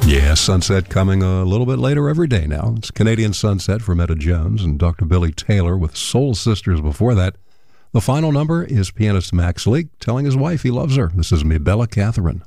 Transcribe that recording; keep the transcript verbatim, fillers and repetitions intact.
Yeah, Sunset coming a little bit later every day now. It's Canadian Sunset from Etta Jones and Doctor Billy Taylor with Soul Sisters before that. The final number is pianist Max Leake telling his wife he loves her. This is Mi Bella Catherine.